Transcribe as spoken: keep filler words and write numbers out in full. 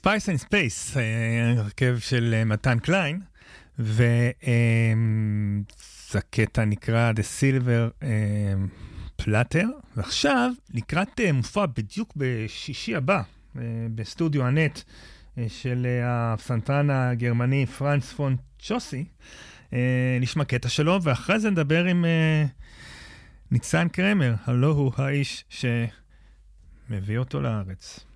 Spice and Space, הרכב של מתן קליין, והקטע נקרא The Silver Platter, ועכשיו לקראת מופע בדיוק בשישי הבא, בסטודיו הנט של הפסנתרן הגרמני פרנץ פון צ'וסי, נשמע קטע שלו, ואחרי זה נדבר עם ניצן קרמר, הלא הוא האיש שמביא אותו לארץ.